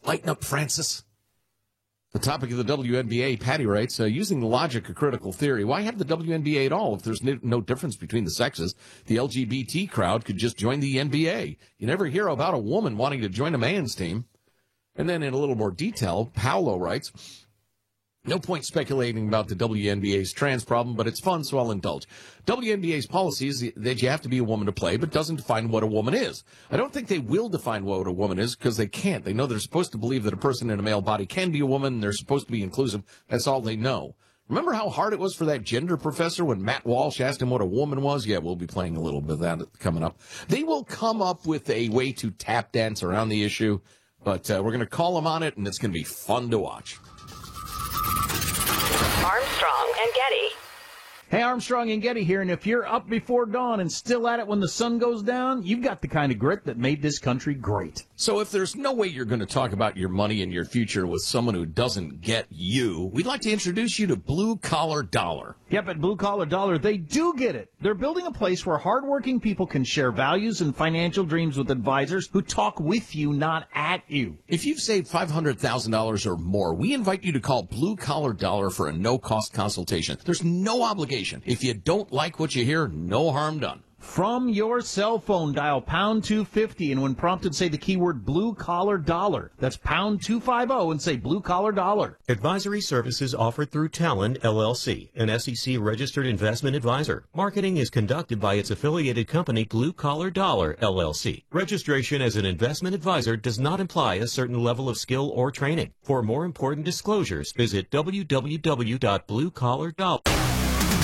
Lighten up, Francis. The topic of the WNBA, Patty writes, using the logic of critical theory, why have the WNBA at all if there's no difference between the sexes? The LGBT crowd could just join the NBA. You never hear about a woman wanting to join a man's team. And then in a little more detail, Paolo writes, no point speculating about the WNBA's trans problem, but it's fun, so I'll indulge. WNBA's policy is that you have to be a woman to play, but doesn't define what a woman is. I don't think they will define what a woman is because they can't. They know they're supposed to believe that a person in a male body can be a woman, and they're supposed to be inclusive. That's all they know. Remember how hard it was for that gender professor when Matt Walsh asked him what a woman was? Yeah, we'll be playing a little bit of that coming up. They will come up with a way to tap dance around the issue, but we're going to call them on it, and it's going to be fun to watch. Armstrong and Getty. Hey, Armstrong and Getty here, and if you're up before dawn and still at it when the sun goes down, you've got the kind of grit that made this country great. So if there's no way you're going to talk about your money and your future with someone who doesn't get you, we'd like to introduce you to Blue Collar Dollar. Yep, at Blue Collar Dollar, they do get it. They're building a place where hardworking people can share values and financial dreams with advisors who talk with you, not at you. If you've saved $500,000 or more, we invite you to call Blue Collar Dollar for a no-cost consultation. There's no obligation. If you don't like what you hear, no harm done. From your cell phone, dial pound 250, and when prompted, say the keyword Blue Collar Dollar. That's pound 250 and say Blue Collar Dollar. Advisory services offered through Talon, LLC, an SEC-registered investment advisor. Marketing is conducted by its affiliated company, Blue Collar Dollar, LLC. Registration as an investment advisor does not imply a certain level of skill or training. For more important disclosures, visit www.bluecollardollar.com.